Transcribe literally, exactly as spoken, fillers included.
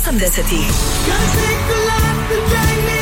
osemdeseti. Can't take the life that drag me